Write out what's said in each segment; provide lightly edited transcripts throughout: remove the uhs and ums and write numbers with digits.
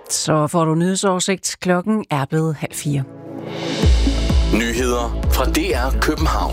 Så får du nyhedsoversigt. Klokken er blevet 3:30. Nyheder fra DR København.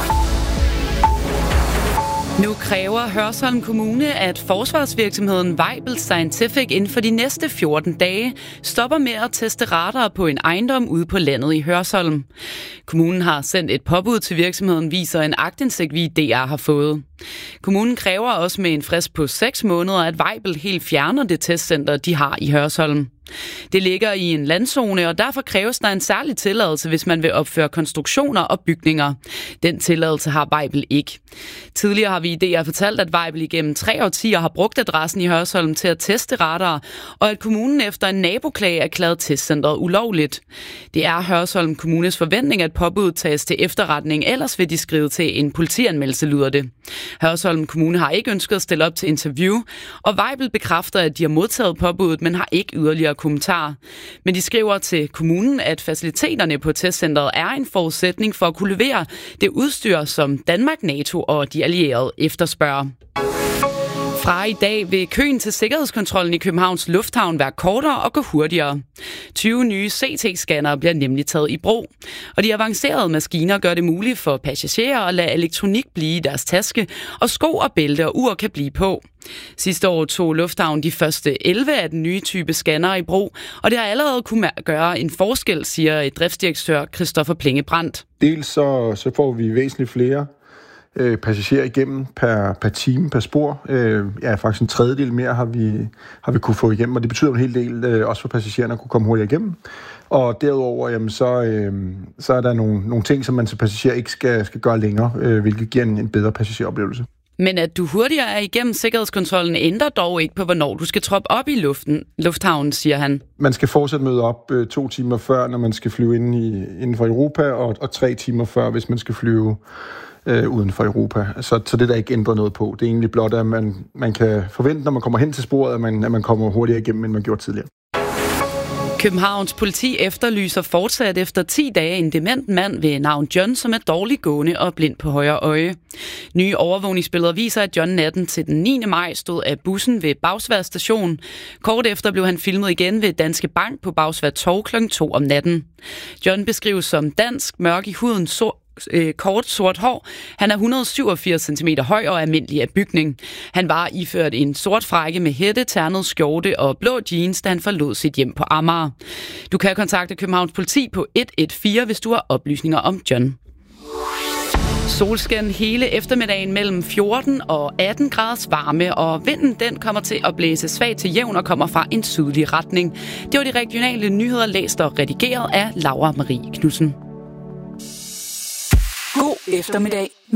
Nu kræver Hørsholm Kommune, at forsvarsvirksomheden Weibel Scientific inden for de næste 14 dage stopper med at teste radar på en ejendom ude på landet i Hørsholm. Kommunen har sendt et påbud til virksomheden, viser en aktindsigt, vi i DR har fået. Kommunen kræver også med en frist på 6 måneder, at Weibel helt fjerner det testcenter, de har i Hørsholm. Det ligger i en landzone, og derfor kræves der en særlig tilladelse, hvis man vil opføre konstruktioner og bygninger. Den tilladelse har Weibel ikke. Tidligere har vi i DR fortalt, at Weibel igennem 3 årtier har brugt adressen i Hørsholm til at teste radar, og at kommunen efter en naboklage erklærede testcentret ulovligt. Det er Hørsholm Kommunes forventning, at påbuddet tages til efterretning, ellers vil de skrive til en politianmeldelse, lyder det. Hørsholm Kommune har ikke ønsket at stille op til interview, og Weibel bekræfter, at de har modtaget påbuddet, men har ikke yderligere kommentarer. Men de skriver til kommunen, at faciliteterne på testcentret er en forudsætning for at kunne levere det udstyr, som Danmark, NATO og de allierede efterspørger. Fra i dag vil køen til sikkerhedskontrollen i Københavns Lufthavn være kortere og gå hurtigere. 20 nye CT-scannere bliver nemlig taget i brug, og de avancerede maskiner gør det muligt for passagerer at lade elektronik blive i deres taske, og sko og bælte og ur kan blive på. Sidste år tog Lufthavn de første 11 af den nye type scannere i brug, og det har allerede kunne gøre en forskel, siger driftsdirektør Christoffer Plinge-Brandt. Dels så får vi væsentligt flere passagerer igennem per time, per spor. Faktisk en tredjedel mere har vi kunne få igennem, og det betyder en hel del også for passagererne at kunne komme hurtigere igennem. Og derudover, så er der nogle ting, som man som passager ikke skal gøre længere, hvilket giver en bedre passageroplevelse. Men at du hurtigere er igennem sikkerhedskontrollen ændrer dog ikke på, hvornår du skal troppe op i lufthavnen, siger han. Man skal fortsat møde op 2 timer før, når man skal flyve inden for Europa, og 3 timer før, hvis man skal flyve uden for Europa. Så det der ikke ændrer noget på. Det er egentlig blot, at man kan forvente, når man kommer hen til sporet, at man kommer hurtigere igennem, end man gjorde tidligere. Københavns politi efterlyser fortsat efter 10 dage en dement mand ved navn John, som er dårligt gående og blind på højre øje. Nye overvågningsbilleder viser, at John natten til den 9. maj stod af bussen ved Bagsværd station. Kort efter blev han filmet igen ved Danske Bank på Bagsværd Torv kl. 2 om natten. John beskrives som dansk, mørk i huden, kort sort hår. Han er 187 cm høj og almindelig af bygning. Han var iført en sort frakke med hætte, ternet skjorte og blå jeans, da han forlod sit hjem på Amager. Du kan kontakte Københavns politi på 114, hvis du har oplysninger om John. Solskin hele eftermiddagen mellem 14 og 18 graders varme, og vinden den kommer til at blæse svagt til jævn og kommer fra en sydlig retning. Det var de regionale nyheder læst og redigeret af Laura Marie Knudsen. God eftermiddag med